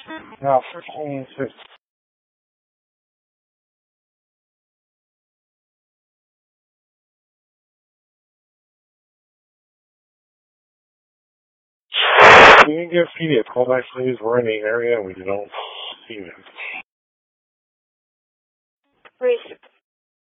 Now 15-6. We didn't get PD. Call back, please. We're in the area and we don't see them. 3-6.